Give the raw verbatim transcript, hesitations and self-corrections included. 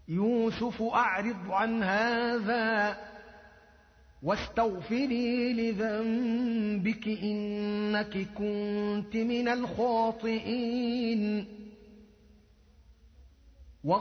يوسف أعرض عن هذا واستغفري لذنبك إنك كنت من الخاطئين